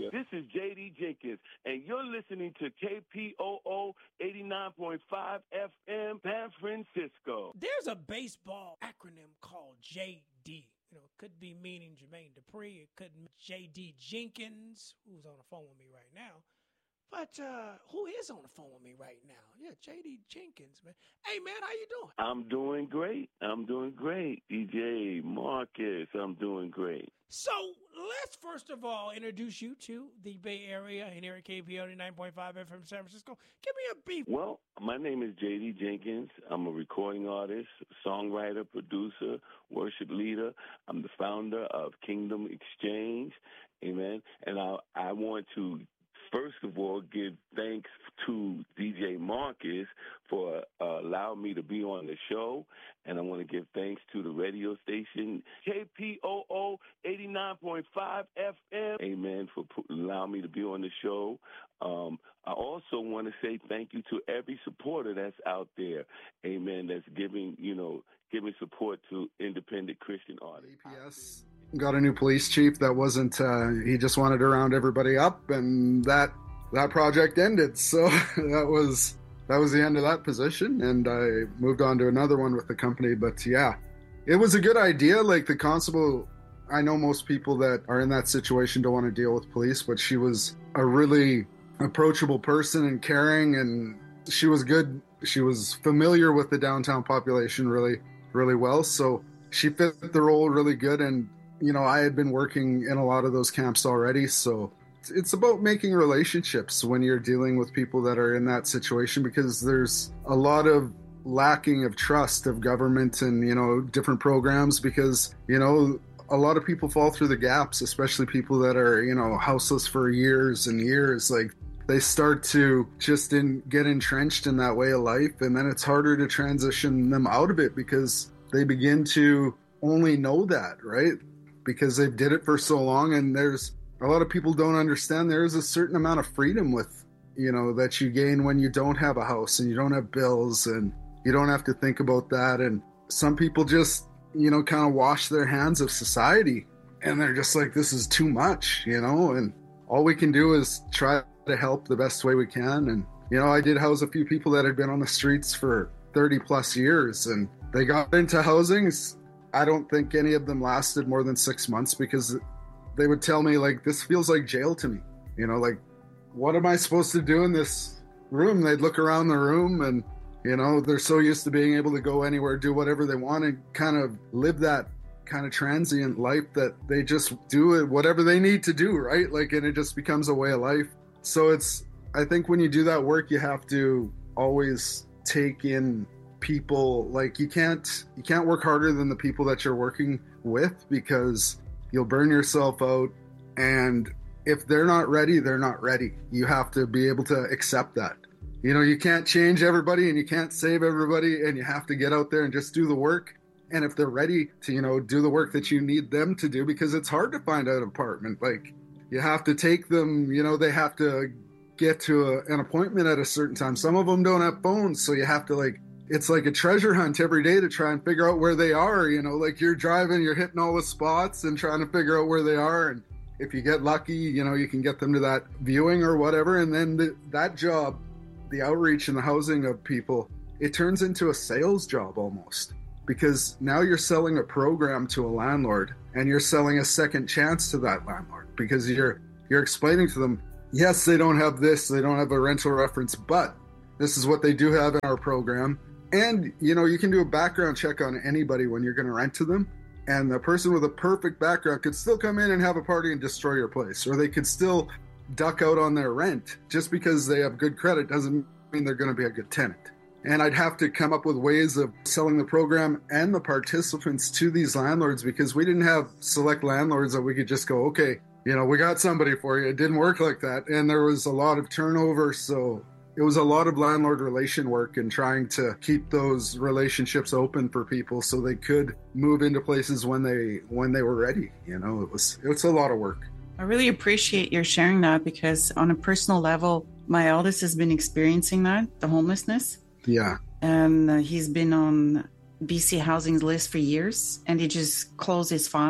This is J.D. Jenkins, and you're listening to KPOO 89.5 FM, San Francisco. There's a baseball acronym called J.D. Could be meaning Jermaine Dupri. It could be J.D. Jenkins, who's on the phone with me right now. But who is on the phone with me right now? Yeah, J.D. Jenkins, man. Hey, man, how you doing? I'm doing great. DJ Marcus, I'm doing great. So let's first of all introduce you to the Bay Area and here at KPO 89.5 FM San Francisco. Give me a beat. Well, my name is J.D. Jenkins. I'm a recording artist, songwriter, producer, worship leader. I'm the founder of Kingdom Exchange. Amen. And I want to first of all, give thanks to DJ Marcus for allowing me to be on the show. And I want to give thanks to the radio station, KPOO 89.5 FM. Amen, for allowing me to be on the show. I also want to say thank you to every supporter that's out there. Amen, that's giving support to independent Christian artists. APS got a new police chief that wasn't, he just wanted to round everybody up, and that project ended. So that was the end of that position, and I moved on to another one with the company. But yeah, it was a good idea. Like the constable, I know most people that are in that situation don't want to deal with police, but she was a really approachable person and caring, and she was good. She was familiar with the downtown population really, really well. So she fit the role really good. And I had been working in a lot of those camps already, so it's about making relationships when you're dealing with people that are in that situation, because there's a lot of lacking of trust of government and, different programs, because, a lot of people fall through the gaps, especially people that are, houseless for years and years. Like they start to just get entrenched in that way of life, and then it's harder to transition them out of it because they begin to only know that, right? Because they've did it for so long, and there's a lot of people don't understand there's a certain amount of freedom with, that you gain when you don't have a house and you don't have bills and you don't have to think about that. And some people just, kind of wash their hands of society, and they're just like, this is too much, and all we can do is try to help the best way we can. And, I did house a few people that had been on the streets for 30 plus years, and they got into housings. I don't think any of them lasted more than 6 months, because they would tell me, like, this feels like jail to me. Like, what am I supposed to do in this room? They'd look around the room and, they're so used to being able to go anywhere, do whatever they want, and kind of live that kind of transient life that they just do it, whatever they need to do, right? Like, and it just becomes a way of life. So I think when you do that work, you have to always take in people. Like you can't work harder than the people that you're working with, because you'll burn yourself out. And if they're not ready, they're not ready. You have to be able to accept that. You can't change everybody and you can't save everybody, and you have to get out there and just do the work. And if they're ready to, do the work that you need them to do, because it's hard to find an apartment. Like you have to take them, they have to get to an appointment at a certain time. Some of them don't have phones, so you have to it's like a treasure hunt every day to try and figure out where they are. Like you're driving, you're hitting all the spots and trying to figure out where they are. And if you get lucky, you can get them to that viewing or whatever. And then that job, the outreach and the housing of people, it turns into a sales job almost, because now you're selling a program to a landlord, and you're selling a second chance to that landlord, because you're explaining to them, yes, they don't have this, they don't have a rental reference, but this is what they do have in our program. And, you can do a background check on anybody when you're going to rent to them. And the person with a perfect background could still come in and have a party and destroy your place. Or they could still duck out on their rent. Just because they have good credit doesn't mean they're going to be a good tenant. And I'd have to come up with ways of selling the program and the participants to these landlords, because we didn't have select landlords that we could just go, okay, we got somebody for you. It didn't work like that. And there was a lot of turnover. So it was a lot of landlord relation work and trying to keep those relationships open for people so they could move into places when they were ready. It's a lot of work. I really appreciate your sharing that, because on a personal level, my eldest has been experiencing that, the homelessness. Yeah. And he's been on BC Housing's list for years, and he just closed his file.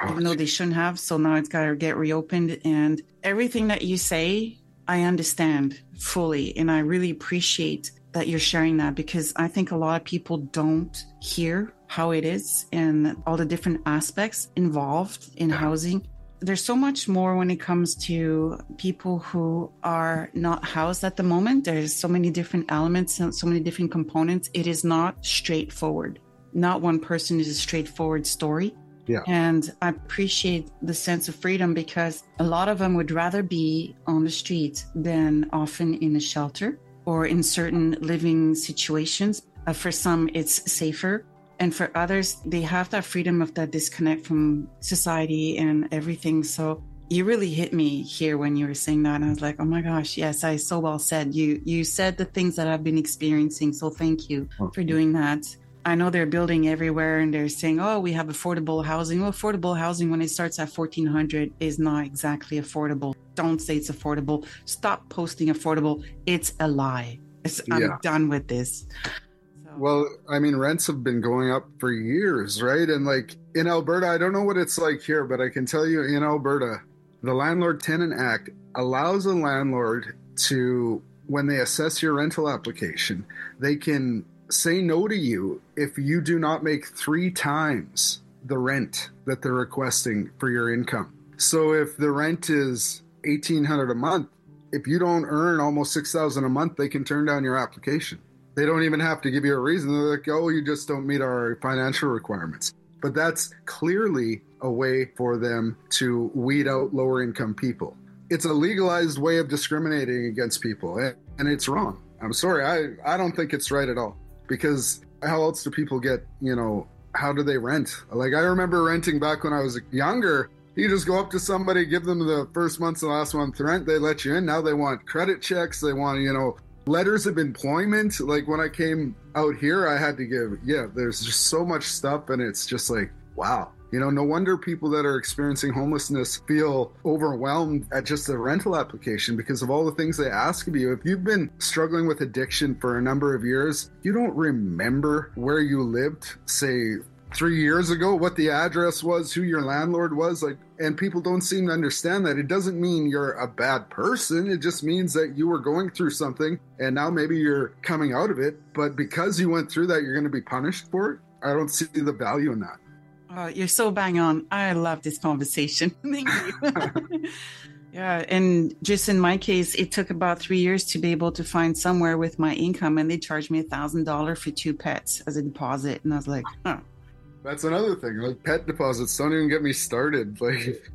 even though they shouldn't have. So now it's got to get reopened. And everything that you say, I understand fully. And I really appreciate that you're sharing that, because I think a lot of people don't hear how it is and all the different aspects involved in housing. There's so much more when it comes to people who are not housed at the moment. There's so many different elements and so many different components. It is not straightforward. Not one person is a straightforward story. Yeah. And I appreciate the sense of freedom, because a lot of them would rather be on the street than often in a shelter or in certain living situations. For some, it's safer. And for others, they have that freedom of that disconnect from society and everything. So you really hit me here when you were saying that. And I was like, oh my gosh, yes, I so well said. You said the things that I've been experiencing. So thank you for doing that. I know they're building everywhere and they're saying, oh, we have affordable housing. Well, affordable housing, when it starts at $1,400, is not exactly affordable. Don't say it's affordable. Stop posting affordable. It's a lie. I'm done with this. Well, I mean, rents have been going up for years, right? And like in Alberta, I don't know what it's like here, but I can tell you in Alberta, the Landlord-Tenant Act allows a landlord to, when they assess your rental application, they can say no to you if you do not make 3 times the rent that they're requesting for your income. So if the rent is $1,800 a month, if you don't earn almost $6,000 a month, they can turn down your application. They don't even have to give you a reason. They're like, oh, you just don't meet our financial requirements. But that's clearly a way for them to weed out lower income people. It's a legalized way of discriminating against people, and it's wrong. I'm sorry. I don't think it's right at all, because how else do people get, how do they rent? Like, I remember renting back when I was younger. You just go up to somebody, give them the first month's and last month's rent, they let you in. Now they want credit checks. They want, letters of employment. Like when I came out here, I had to give, there's just so much stuff. And it's just like, wow, no wonder people that are experiencing homelessness feel overwhelmed at just a rental application because of all the things they ask of you. If you've been struggling with addiction for a number of years, you don't remember where you lived, say 3 years ago, what the address was, who your landlord was, and people don't seem to understand that. It doesn't mean you're a bad person. It just means that you were going through something and now maybe you're coming out of it. But because you went through that, you're going to be punished for it. I don't see the value in that. Oh, you're so bang on. I love this conversation. Thank you. Yeah. And just in my case, it took about 3 years to be able to find somewhere with my income, and they charged me $1,000 for 2 pets as a deposit. And I was like, huh. That's another thing. Like, pet deposits, don't even get me started. Like,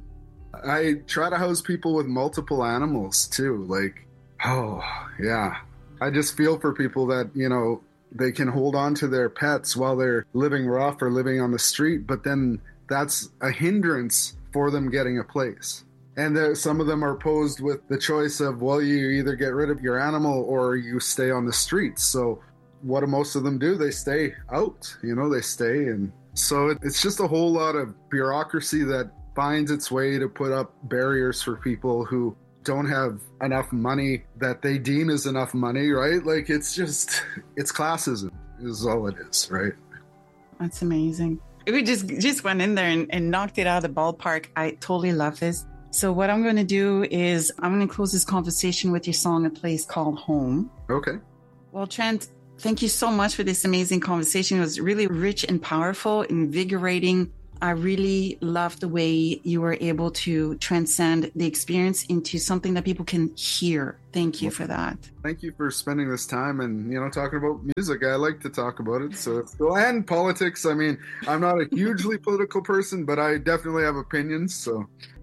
I try to house people with multiple animals too. Like, oh yeah. I just feel for people that, they can hold on to their pets while they're living rough or living on the street, but then that's a hindrance for them getting a place. And some of them are posed with the choice of, well, you either get rid of your animal or you stay on the streets. So what do most of them do? They stay out, they stay. And so it's just a whole lot of bureaucracy that finds its way to put up barriers for people who don't have enough money that they deem is enough money, right? Like, it's classism is all it is, right? That's amazing. We just went in there and knocked it out of the ballpark. I totally love this. So what I'm going to do is I'm going to close this conversation with your song, A Place Called Home. Okay. Well, Trent, thank you so much for this amazing conversation. It was really rich and powerful, invigorating. I really love the way you were able to transcend the experience into something that people can hear. Thank you for that. Thank you for spending this time and, talking about music. I like to talk about it. So, and politics. I mean, I'm not a hugely political person, but I definitely have opinions. So